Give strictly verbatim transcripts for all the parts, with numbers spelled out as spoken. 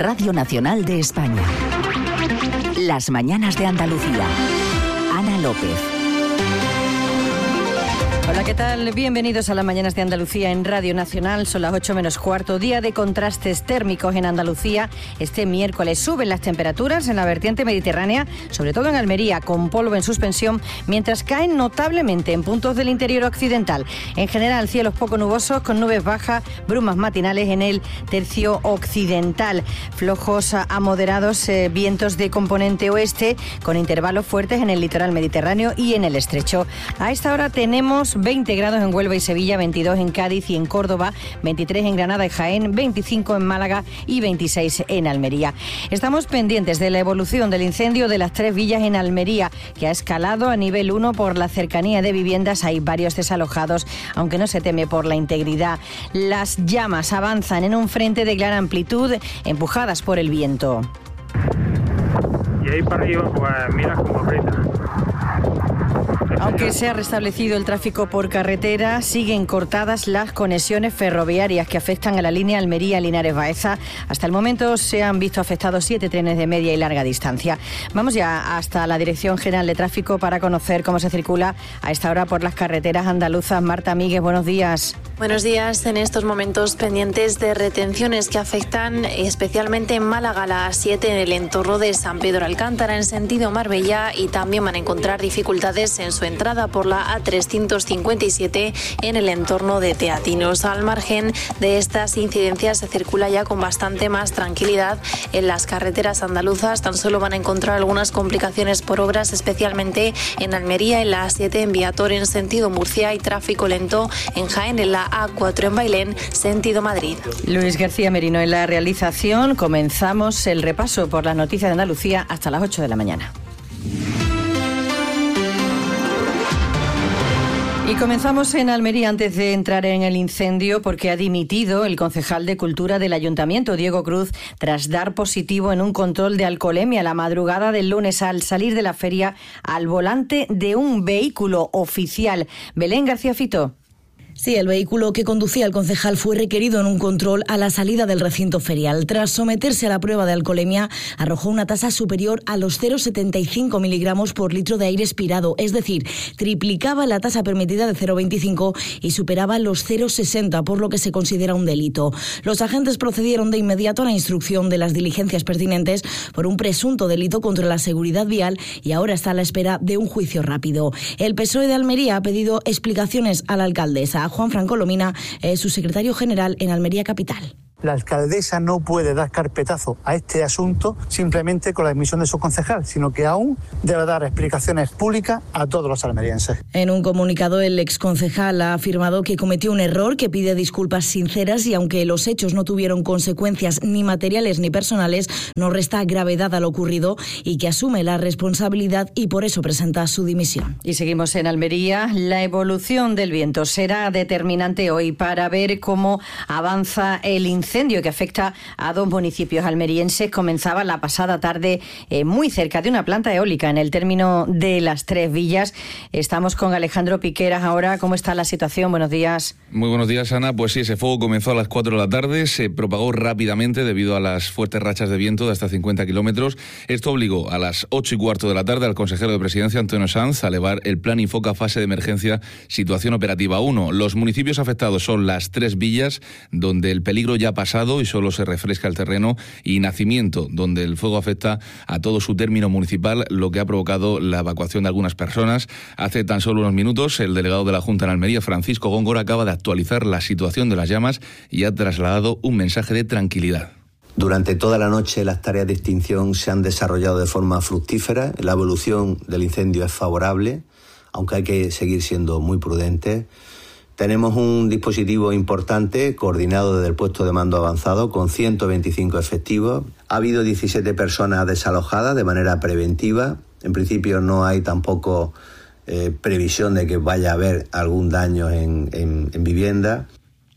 Radio Nacional de España. Las mañanas de Andalucía. Ana López. Hola, ¿qué tal? Bienvenidos a las mañanas de Andalucía en Radio Nacional. Son las ocho menos cuarto, día de contrastes térmicos en Andalucía. Este miércoles suben las temperaturas en la vertiente mediterránea, sobre todo en Almería, con polvo en suspensión, mientras caen notablemente en puntos del interior occidental. En general, cielos poco nubosos, con nubes bajas, brumas matinales en el tercio occidental. Flojos a moderados eh, vientos de componente oeste, con intervalos fuertes en el litoral mediterráneo y en el estrecho. A esta hora tenemos veinte grados en Huelva y Sevilla, veintidós en Cádiz y en Córdoba, veintitrés en Granada y Jaén, veinticinco en Málaga y veintiséis en Almería. Estamos pendientes de la evolución del incendio de las Tres Villas en Almería, que ha escalado a nivel uno por la cercanía de viviendas. Hay varios desalojados, aunque no se teme por la integridad. Las llamas avanzan en un frente de gran amplitud, empujadas por el viento. Y ahí para arriba, pues mira cómo aprieta. Aunque se ha restablecido el tráfico por carretera, siguen cortadas las conexiones ferroviarias que afectan a la línea Almería-Linares-Baeza. Hasta el momento se han visto afectados siete trenes de media y larga distancia. Vamos ya hasta la Dirección General de Tráfico para conocer cómo se circula a esta hora por las carreteras andaluzas. Marta Míguez, buenos días. Buenos días. En estos momentos pendientes de retenciones que afectan especialmente en Málaga, la A siete, en el entorno de San Pedro Alcántara, en sentido Marbella, y también van a encontrar dificultades en su entrada por la A trescientos cincuenta y siete en el entorno de Teatinos. Al margen de estas incidencias, se circula ya con bastante más tranquilidad en las carreteras andaluzas. Tan solo van a encontrar algunas complicaciones por obras, especialmente en Almería, en la A siete, en Viator, en sentido Murcia, y tráfico lento en Jaén, en la A cuatro, en Bailén, sentido Madrid. Luis García Merino en la realización. Comenzamos el repaso por las noticias de Andalucía hasta las ocho de la mañana. Y comenzamos en Almería antes de entrar en el incendio, porque ha dimitido el concejal de Cultura del Ayuntamiento, Diego Cruz, tras dar positivo en un control de alcoholemia la madrugada del lunes al salir de la feria al volante de un vehículo oficial. Belén García Fito. Sí, el vehículo que conducía el concejal fue requerido en un control a la salida del recinto ferial. Tras someterse a la prueba de alcoholemia, arrojó una tasa superior a los cero coma setenta y cinco miligramos por litro de aire expirado, es decir, triplicaba la tasa permitida de cero coma veinticinco y superaba los cero coma sesenta, por lo que se considera un delito. Los agentes procedieron de inmediato a la instrucción de las diligencias pertinentes por un presunto delito contra la seguridad vial y ahora está a la espera de un juicio rápido. El P S O E de Almería ha pedido explicaciones a la alcaldesa. Juan Francolomina es su secretario general en Almería Capital. La alcaldesa no puede dar carpetazo a este asunto simplemente con la admisión de su concejal, sino que aún debe dar explicaciones públicas a todos los almerienses. En un comunicado, el exconcejal ha afirmado que cometió un error, que pide disculpas sinceras y, aunque los hechos no tuvieron consecuencias ni materiales ni personales, no resta gravedad a lo ocurrido y que asume la responsabilidad y por eso presenta su dimisión. Y seguimos en Almería. La evolución del viento será determinante hoy para ver cómo avanza el incendio. incendio que afecta a dos municipios almerienses. Comenzaba la pasada tarde eh, muy cerca de una planta eólica en el término de las Tres Villas. Estamos con Alejandro Piqueras ahora. ¿Cómo está la situación? Buenos días. Muy buenos días, Ana. Pues sí, ese fuego comenzó a las cuatro de la tarde, se propagó rápidamente debido a las fuertes rachas de viento de hasta cincuenta kilómetros. Esto obligó a las ocho y cuarto de la tarde al consejero de Presidencia, Antonio Sanz, a elevar el plan Infoca fase de emergencia situación operativa uno. Los municipios afectados son las Tres Villas, donde el peligro ya pasado y solo se refresca el terreno, y Nacimiento, donde el fuego afecta a todo su término municipal, lo que ha provocado la evacuación de algunas personas. Hace tan solo unos minutos, el delegado de la Junta en Almería, Francisco Góngora, acaba de actualizar la situación de las llamas y ha trasladado un mensaje de tranquilidad. Durante toda la noche las tareas de extinción se han desarrollado de forma fructífera, la evolución del incendio es favorable, aunque hay que seguir siendo muy prudentes. Tenemos un dispositivo importante coordinado desde el puesto de mando avanzado con ciento veinticinco efectivos. Ha habido diecisiete personas desalojadas de manera preventiva. En principio no hay tampoco eh, previsión de que vaya a haber algún daño en, en, en vivienda.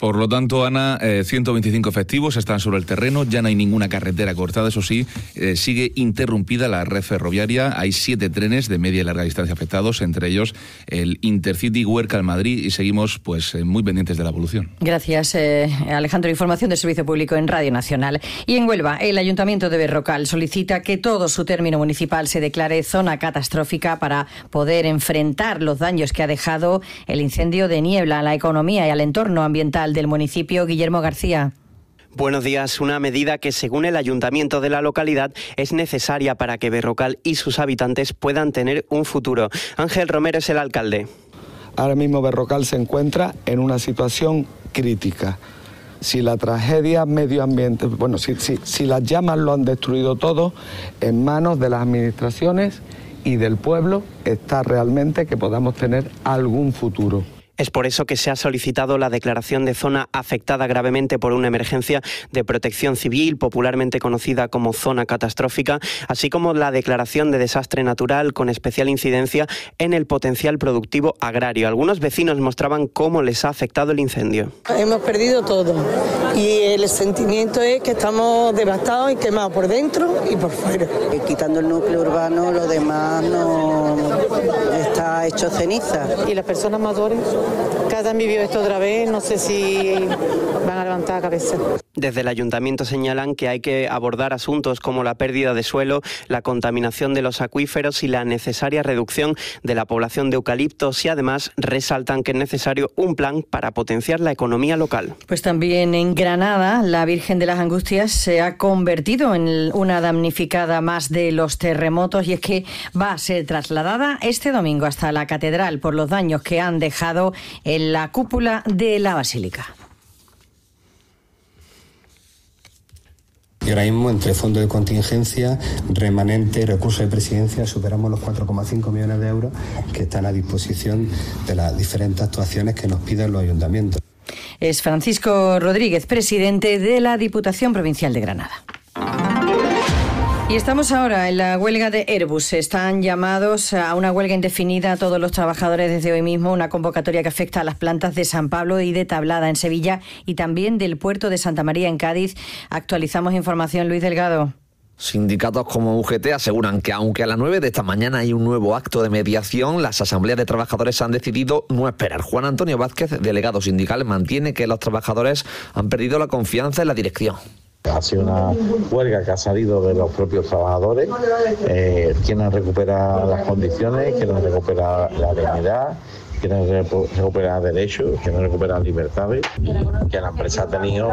Por lo tanto, Ana, eh, ciento veinticinco efectivos están sobre el terreno, ya no hay ninguna carretera cortada, eso sí, eh, sigue interrumpida la red ferroviaria, hay siete trenes de media y larga distancia afectados, entre ellos el Intercity Huércal al Madrid, y seguimos pues eh, muy pendientes de la evolución. Gracias, eh, Alejandro. Información del Servicio Público en Radio Nacional. Y en Huelva, el Ayuntamiento de Berrocal solicita que todo su término municipal se declare zona catastrófica para poder enfrentar los daños que ha dejado el incendio de Niebla a la economía y al entorno ambiental del municipio. Guillermo García. Buenos días. Una medida que, según el ayuntamiento de la localidad, es necesaria para que Berrocal y sus habitantes puedan tener un futuro. Ángel Romero es el alcalde. Ahora mismo Berrocal se encuentra en una situación crítica. Si la tragedia medioambiental, bueno, si, si, si las llamas lo han destruido todo, en manos de las administraciones y del pueblo está realmente que podamos tener algún futuro. Es por eso que se ha solicitado la declaración de zona afectada gravemente por una emergencia de protección civil, popularmente conocida como zona catastrófica, así como la declaración de desastre natural con especial incidencia en el potencial productivo agrario. Algunos vecinos mostraban cómo les ha afectado el incendio. Hemos perdido todo y el sentimiento es que estamos devastados y quemados por dentro y por fuera. Quitando el núcleo urbano, lo demás no está hecho ceniza. Y las personas mayores que han vivido esto otra vez, no sé si van a levantar la cabeza. Desde el ayuntamiento señalan que hay que abordar asuntos como la pérdida de suelo, la contaminación de los acuíferos y la necesaria reducción de la población de eucaliptos, y además resaltan que es necesario un plan para potenciar la economía local. Pues también en Granada, la Virgen de las Angustias se ha convertido en una damnificada más de los terremotos, y es que va a ser trasladada este domingo hasta la catedral por los daños que han dejado en la cúpula de la basílica. Y ahora mismo, entre fondos de contingencia, remanente, recursos de presidencia, superamos los cuatro coma cinco millones de euros que están a disposición de las diferentes actuaciones que nos piden los ayuntamientos. Es Francisco Rodríguez, presidente de la Diputación Provincial de Granada. Y estamos ahora en la huelga de Airbus. Están llamados a una huelga indefinida a todos los trabajadores desde hoy mismo, una convocatoria que afecta a las plantas de San Pablo y de Tablada en Sevilla y también del puerto de Santa María en Cádiz. Actualizamos información, Luis Delgado. Sindicatos como U G T aseguran que aunque a las nueve de esta mañana hay un nuevo acto de mediación, las asambleas de trabajadores han decidido no esperar. Juan Antonio Vázquez, delegado sindical, mantiene que los trabajadores han perdido la confianza en la dirección. Ha sido una huelga que ha salido de los propios trabajadores, eh, quieren recuperar las condiciones, quieren recuperar la dignidad, quieren recuperar derechos, quieren recuperar libertades, que la empresa ha tenido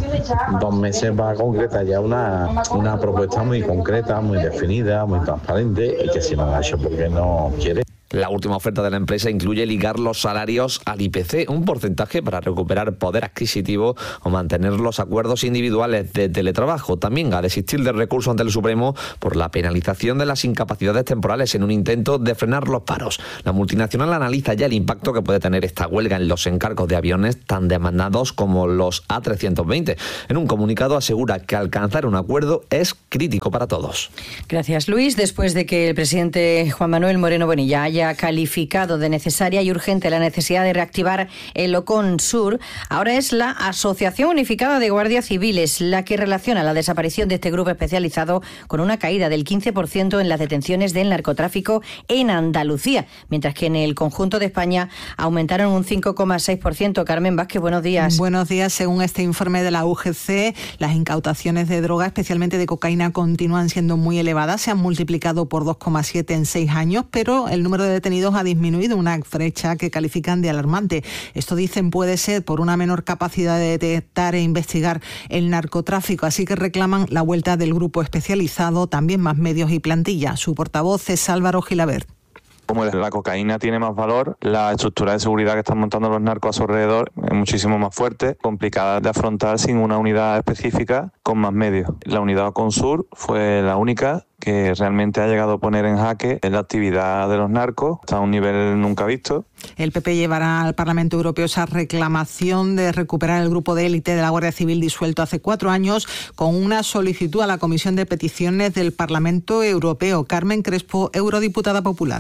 dos meses para concretar ya una, una propuesta muy concreta, muy definida, muy transparente, y que si no la ha hecho porque no quiere. La última oferta de la empresa incluye ligar los salarios al I P C, un porcentaje para recuperar poder adquisitivo o mantener los acuerdos individuales de teletrabajo. También a desistir del recurso ante el Supremo por la penalización de las incapacidades temporales en un intento de frenar los paros. La multinacional analiza ya el impacto que puede tener esta huelga en los encargos de aviones tan demandados como los A trescientos veinte. En un comunicado asegura que alcanzar un acuerdo es crítico para todos. Gracias, Luis. Después de que el presidente Juan Manuel Moreno Bonilla haya calificado de necesaria y urgente la necesidad de reactivar el OCONSUR, ahora es la Asociación Unificada de Guardias Civiles la que relaciona la desaparición de este grupo especializado con una caída del quince por ciento en las detenciones del narcotráfico en Andalucía, mientras que en el conjunto de España aumentaron un cinco coma seis por ciento. Carmen Vázquez, buenos días. Buenos días. Según este informe de la U G C, las incautaciones de droga, especialmente de cocaína, continúan siendo muy elevadas. Se han multiplicado por dos coma siete en seis años, pero el número de detenidos ha disminuido, una brecha que califican de alarmante. Esto, dicen, puede ser por una menor capacidad de detectar e investigar el narcotráfico, así que reclaman la vuelta del grupo especializado, también más medios y plantilla. Su portavoz es Álvaro Gilabert. Como la cocaína tiene más valor, la estructura de seguridad que están montando los narcos a su alrededor es muchísimo más fuerte, complicada de afrontar sin una unidad específica con más medios. La unidad OCONSUR fue la única que realmente ha llegado a poner en jaque la actividad de los narcos hasta un nivel nunca visto. El P P llevará al Parlamento Europeo esa reclamación de recuperar el grupo de élite de la Guardia Civil disuelto hace cuatro años con una solicitud a la Comisión de Peticiones del Parlamento Europeo. Carmen Crespo, eurodiputada popular.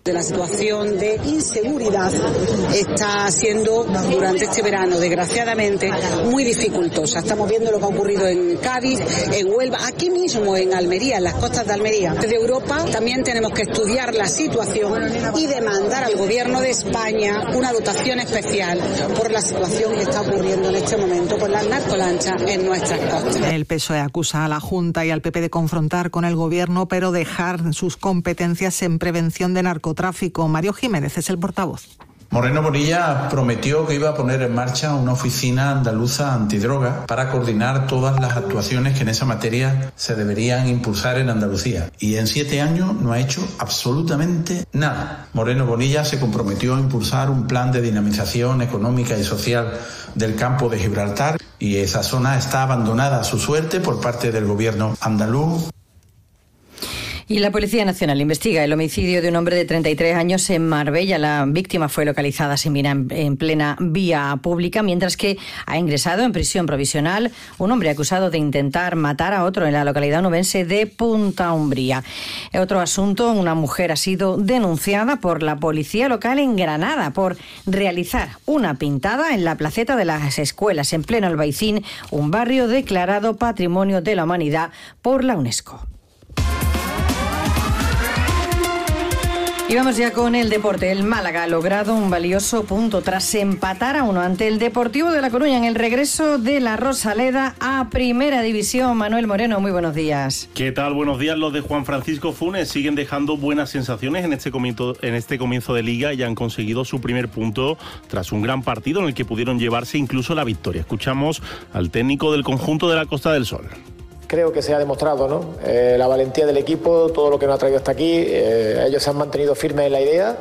De la situación de inseguridad está siendo durante este verano, desgraciadamente, muy dificultosa. Estamos viendo lo que ha ocurrido en Cádiz, en Huelva, aquí mismo en Almería, en las costas de Almería. Desde Europa también tenemos que estudiar la situación y demandar al Gobierno de España una dotación especial por la situación que está ocurriendo en este momento con las narcolanchas en nuestras costas. El P S O E acusa a la Junta y al P P de confrontar con el Gobierno, pero dejar sus competencias en prevención de narcotráfico. Tráfico. Mario Jiménez es el portavoz. Moreno Bonilla prometió que iba a poner en marcha una oficina andaluza antidroga para coordinar todas las actuaciones que en esa materia se deberían impulsar en Andalucía. Y en siete años no ha hecho absolutamente nada. Moreno Bonilla se comprometió a impulsar un plan de dinamización económica y social del campo de Gibraltar y esa zona está abandonada a su suerte por parte del gobierno andaluz. Y la Policía Nacional investiga el homicidio de un hombre de treinta y tres años en Marbella. La víctima fue localizada sin vida en plena vía pública, mientras que ha ingresado en prisión provisional un hombre acusado de intentar matar a otro en la localidad onubense de Punta Umbría. Otro asunto, una mujer ha sido denunciada por la policía local en Granada por realizar una pintada en la placeta de las escuelas en pleno Albaicín, un barrio declarado Patrimonio de la Humanidad por la UNESCO. Y vamos ya con el deporte. El Málaga ha logrado un valioso punto tras empatar a uno ante el Deportivo de La Coruña en el regreso de la Rosaleda a Primera División. Manuel Moreno, muy buenos días. ¿Qué tal? Buenos días. Los de Juan Francisco Funes siguen dejando buenas sensaciones en este comienzo, en este comienzo de liga y han conseguido su primer punto tras un gran partido en el que pudieron llevarse incluso la victoria. Escuchamos al técnico del conjunto de la Costa del Sol. Creo que se ha demostrado, ¿no? Eh, la valentía del equipo, todo lo que nos ha traído hasta aquí. Eh, ellos se han mantenido firmes en la idea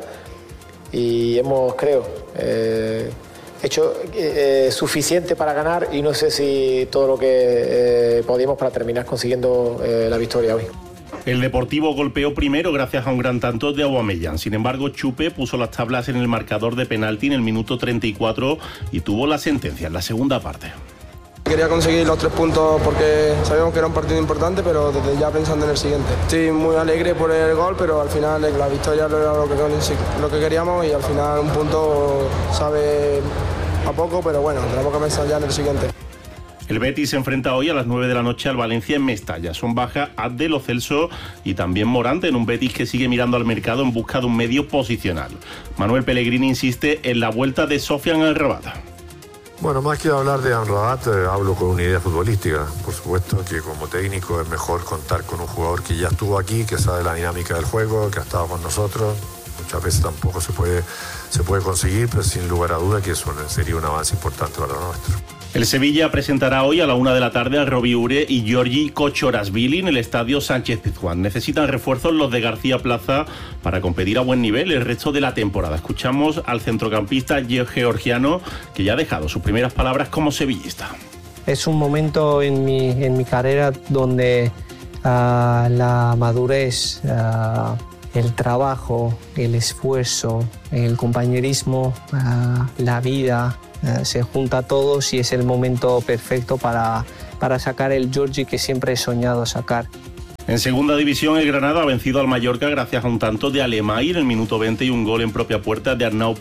y hemos, creo, eh, hecho eh, suficiente para ganar y no sé si todo lo que eh, podíamos para terminar consiguiendo eh, la victoria hoy. El Deportivo golpeó primero gracias a un gran tanto de Aubameyang. Sin embargo, Chupe puso las tablas en el marcador de penalti en el minuto treinta y cuatro y tuvo la sentencia en la segunda parte. Quería conseguir los tres puntos porque sabíamos que era un partido importante, pero desde ya pensando en el siguiente. Estoy muy alegre por el gol, pero al final la victoria no era lo que, lo que queríamos y al final un punto sabe a poco, pero bueno, tenemos que pensar ya en el siguiente. El Betis se enfrenta hoy a las nueve de la noche al Valencia en Mestalla. Son bajas Abde, Lo Celso y también Morante, en un Betis que sigue mirando al mercado en busca de un medio posicional. Manuel Pellegrini insiste en la vuelta de Sofian Amrabat. Bueno, más que hablar de Amrabat, eh, hablo con una idea futbolística. Por supuesto que como técnico es mejor contar con un jugador que ya estuvo aquí, que sabe la dinámica del juego, que ha estado con nosotros. Muchas veces tampoco se puede, se puede conseguir, pero sin lugar a duda que eso sería un avance importante para nosotros. El Sevilla presentará hoy a la una de la tarde a Robbie Ure y Giorgi Kochorashvili en el estadio Sánchez Pizjuán. Necesitan refuerzos los de García Plaza para competir a buen nivel el resto de la temporada. Escuchamos al centrocampista georgiano, que ya ha dejado sus primeras palabras como sevillista. Es un momento en mi, en mi carrera donde uh, la madurez, uh, el trabajo, el esfuerzo, el compañerismo, uh, la vida, uh, se junta a todos y es el momento perfecto para, para sacar el Giorgi que siempre he soñado sacar. En segunda división, el Granada ha vencido al Mallorca gracias a un tanto de Alemay en el minuto veinte y un gol en propia puerta de Arnau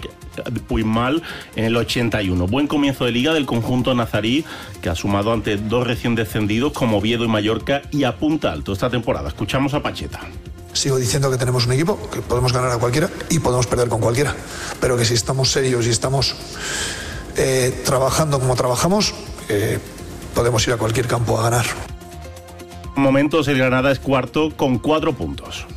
Puigmal en el ochenta y uno. Buen comienzo de liga del conjunto nazarí, que ha sumado ante dos recién descendidos como Oviedo y Mallorca y apunta alto esta temporada. Escuchamos a Pacheta. Sigo diciendo que tenemos un equipo, que podemos ganar a cualquiera y podemos perder con cualquiera, pero que si estamos serios y estamos eh, trabajando como trabajamos, eh, podemos ir a cualquier campo a ganar. En momentos el Granada es cuarto con cuatro puntos.